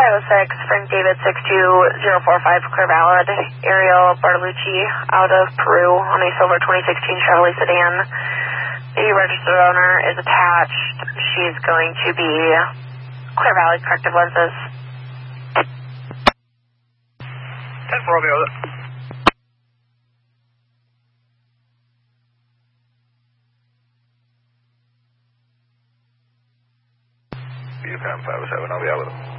506, Frank David 62045, clear valid. Ariel Bartolucci out of Peru on a silver 2016 Chevrolet sedan. The registered owner is attached. She's going to be clear valid, corrective lenses. 10 for Romeo. UCAM 507, I'll be out with him.